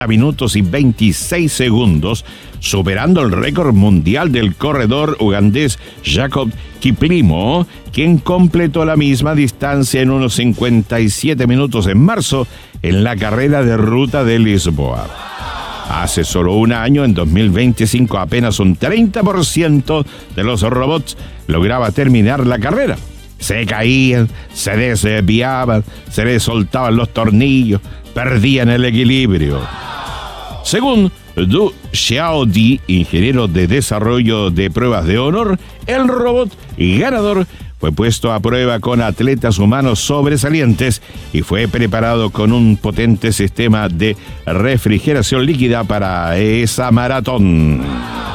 minutos y 26 segundos, superando el récord mundial del corredor ugandés Jacob Kiplimo, quien completó la misma distancia en unos 57 minutos en marzo en la carrera de ruta de Lisboa. Hace solo un año, en 2025, apenas un 30% de los robots lograba terminar la carrera. Se caían, se desviaban, se les soltaban los tornillos, perdían el equilibrio. Según Du Xiaodi, ingeniero de desarrollo de pruebas de honor, el robot ganador fue puesto a prueba con atletas humanos sobresalientes y fue preparado con un potente sistema de refrigeración líquida para esa maratón.